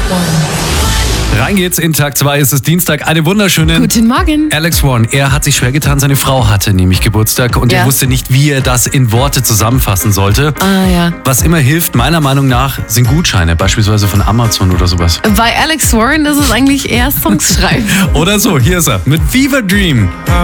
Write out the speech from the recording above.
Rein geht's in Tag 2, es ist Dienstag, eine wunderschöne... Guten Morgen. Alex Warren, er hat sich schwer getan, seine Frau hatte nämlich Geburtstag und er wusste nicht, wie er das in Worte zusammenfassen sollte. Ja. Was immer hilft, meiner Meinung nach, sind Gutscheine, beispielsweise von Amazon oder sowas. Bei Alex Warren ist es eigentlich eher Songs schreiben. Oder so, hier ist er, mit Fever Dream.